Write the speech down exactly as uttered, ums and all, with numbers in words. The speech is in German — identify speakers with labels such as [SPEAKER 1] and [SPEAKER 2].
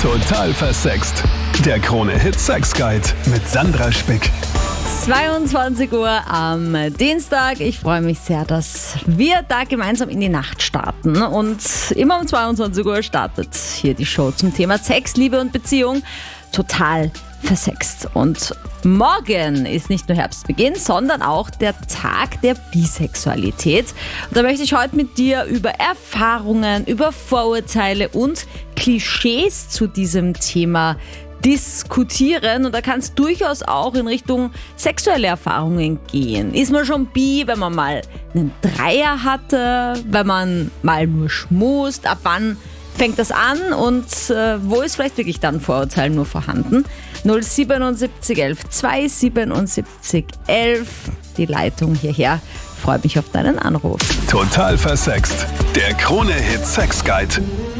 [SPEAKER 1] Total versext. Der Krone-Hit Sex Guide mit Sandra Spick.
[SPEAKER 2] zweiundzwanzig Uhr am Dienstag. Ich freue mich sehr, dass wir da gemeinsam in die Nacht starten. Und immer um zweiundzwanzig Uhr startet hier die Show zum Thema Sex, Liebe und Beziehung. Total versext. Und morgen ist nicht nur Herbstbeginn, sondern auch der Tag der Bisexualität. Und da möchte ich heute mit dir über Erfahrungen, über Vorurteile und Klischees zu diesem Thema diskutieren. Und da kann es durchaus auch in Richtung sexuelle Erfahrungen gehen. Ist man schon bi, wenn man mal einen Dreier hatte, wenn man mal nur schmust? Ab wann fängt das an und äh, wo ist vielleicht wirklich dann Vorurteil nur vorhanden? null siebenundsiebzig elf zweihundertsiebenundsiebzig elf, die Leitung hierher. Freue mich auf deinen Anruf.
[SPEAKER 1] Total versext. Der Krone-Hit Sex Guide.